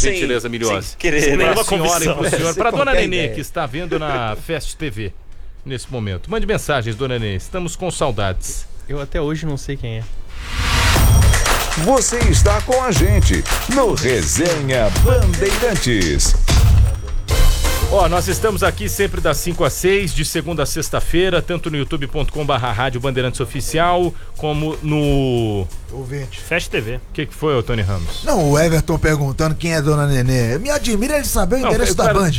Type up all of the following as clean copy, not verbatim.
gentileza, Milhose. Sem querer, para né? a senhora e para o senhor, para a dona Nenê, que está vendo na Fest TV nesse momento. Mande mensagens, dona Nenê, estamos com saudades. Eu até hoje não sei quem é. Você está com a gente no Resenha Bandeirantes. Nós estamos aqui sempre das 5 às 6, de segunda a sexta-feira, tanto no youtube.com/rádio Bandeirantes Oficial, como no... Ouvinte. Fest TV. O que foi, Tony Ramos? Não, o Everton perguntando quem é Dona Nenê. Me admira ele saber o endereço da Band.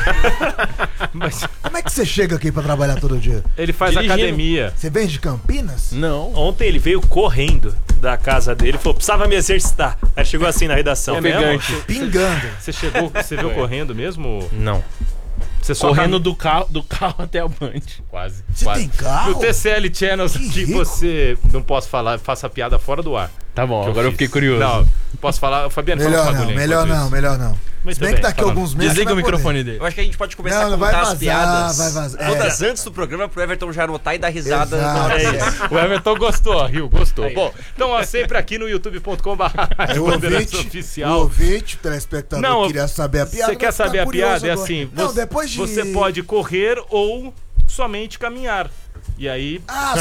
Mas... Como é que você chega aqui pra trabalhar todo dia? Ele faz academia. Você vem de Campinas? Não. Ontem ele veio correndo da casa dele e falou, precisava me exercitar. Aí chegou assim na redação. Pingando. Você veio correndo mesmo? Não. Você só correndo do carro até a Band. Quase. Você tem carro? No TCL Channels que você... Não posso falar, faça a piada fora do ar. Tá bom, agora eu fiquei curioso. Não, posso falar... Fabiano, melhor não. Muito Se bem bem, que daqui a alguns meses desliga o microfone dele. Eu acho que a gente pode começar a Não, vai contar as vazar, piadas. vai vazar. Todas antes do programa pro Everton já anotar e dar risada. Exato. É isso. O Everton gostou, riu, gostou. Aí. Bom, então sempre aqui no youtube.com/rádio Bandeirantes Oficial. O ouvinte, o telespectador, queria saber a piada. Você quer saber a piada? É agora. assim, Não, depois de... você pode correr ou somente caminhar. E aí...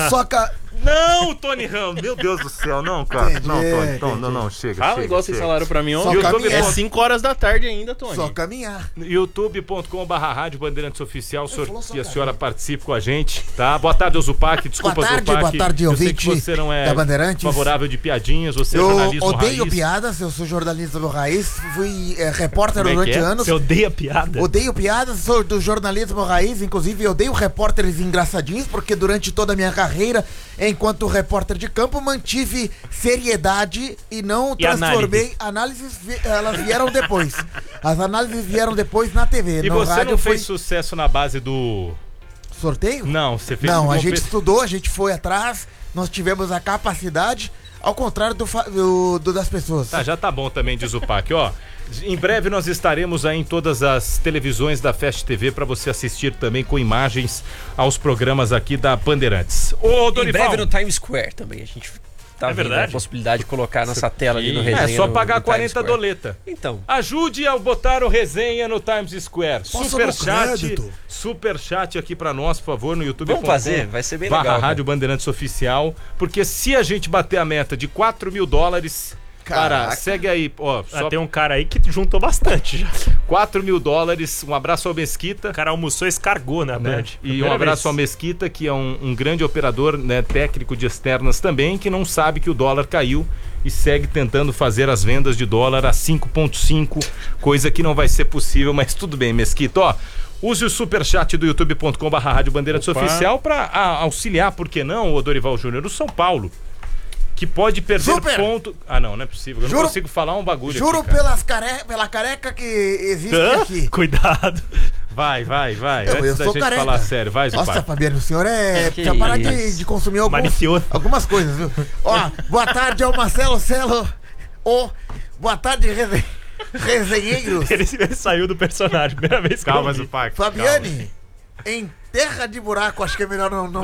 Não, Tony Ramos, meu Deus do céu, não, cara. Entendi, Não, Tony, entendi. não, chega. Fala chega, igual vocês chega. falaram pra mim Só ontem. caminhar. É 5 horas da tarde ainda, Tony. Só caminhar. youtube.com/rádio Bandeirantes Oficial. E a senhora participe com a gente, tá? Boa tarde, Zupac. Desculpa, Zupac. Boa tarde, eu sei ouvinte que você não é da Bandeirantes. favorável de piadinhas, você é Eu jornalismo odeio raiz. piadas, eu sou jornalista do Raiz, fui repórter Como é durante que é? anos. Você odeia piada? Odeio piadas, sou do jornalismo raiz, inclusive eu odeio repórteres engraçadinhos, porque durante toda a minha carreira, enquanto repórter de campo, mantive seriedade e não transformei análises, elas vieram depois. As análises vieram depois na TV. E no você rádio não fez sucesso na base do... sorteio? Não, você fez... Não, a gente estudou, a gente foi atrás, nós tivemos a capacidade, ao contrário das pessoas. Tá, já tá bom também, diz o Pac, ó. Em breve nós estaremos aí em todas as televisões da Fest TV para você assistir também com imagens aos programas aqui da Bandeirantes. Ô, Dorival. Em breve no Times Square também. A gente tá vendo a possibilidade de colocar nossa tela ali no Resenha. É só pagar no 40 doleta. Então. Ajude a botar o Resenha no Times Square. Superchat aqui pra nós, por favor, no YouTube. Vamos fazer, vai ser bem legal. Rádio Bandeirantes Oficial, porque se a gente bater a meta de $4.000... Cara, segue aí, ó. Tem um cara aí que juntou bastante já. $4.000, um abraço ao Mesquita. O cara almoçou e escargou na Band. E um abraço ao Mesquita, que é um grande operador, né, técnico de externas também, que não sabe que o dólar caiu e segue tentando fazer as vendas de dólar a 5,5, coisa que não vai ser possível, mas tudo bem, Mesquita, ó. Use o superchat do youtube.com/rádio Bandeirantes Oficial para auxiliar, por que não, o Dorival Júnior, o São Paulo. Que pode perder ponto... não é possível. Eu não consigo falar um bagulho Juro aqui, pela careca que existe aqui. Cuidado. Vai. Eu da sou gente careca. falar sério, vai, Zupac. Nossa, Fabiano, o senhor precisa parar de consumir algumas coisas, viu? Ó, boa tarde ao Marcelo Celo. Boa tarde, resenheiros. Ele saiu do personagem, primeira vez que Calma, Zupac. Fabiane, em terra de buraco, acho que é melhor não.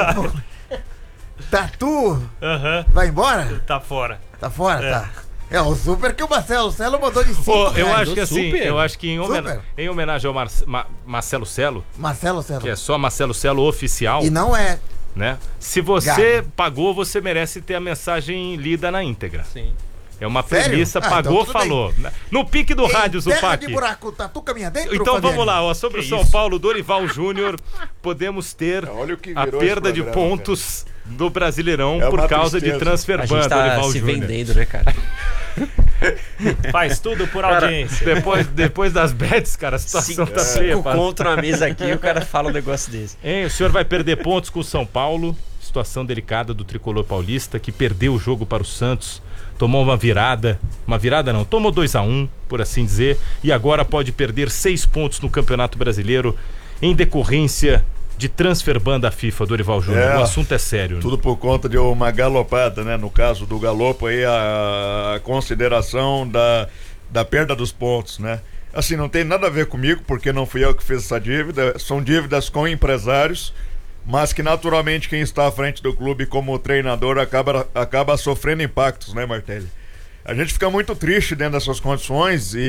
Tatu, vai embora? Tá fora. Tá fora, tá. É o super que o Marcelo Celo mandou de 5 reais. Eu acho que assim, em homenagem ao Marcelo Celo, que é só Marcelo Celo oficial. E não é. Né? Se você pagou, você merece ter a mensagem lida na íntegra. Sim. É uma premissa, pagou, então falou. Bem. No pique do rádio, Zupac. Terra de buraco, Tatu caminha dentro, então Fabiane? Vamos lá, sobre o São Paulo, Dorival Júnior, podemos ter a perda de pontos do Brasileirão por causa de transfer ban, Dorival Júnior. A gente tá se vendendo, né, cara? Faz tudo por audiência. Depois das bets, cara, a situação tá feia. Contra a mesa aqui, o cara fala um negócio desse. O senhor vai perder pontos com o São Paulo. Situação delicada do tricolor paulista, que perdeu o jogo para o Santos. Tomou tomou 2-1, por assim dizer, e agora pode perder 6 pontos no Campeonato Brasileiro em decorrência de transfer ban da FIFA, Dorival Júnior. O assunto é sério. Tudo por conta de uma galopada, né? No caso do Galopo aí, a consideração da perda dos pontos, né? Assim, não tem nada a ver comigo, porque não fui eu que fiz essa dívida, são dívidas com empresários, mas que naturalmente quem está à frente do clube como treinador acaba sofrendo impactos, né, Martelli? A gente fica muito triste dentro dessas condições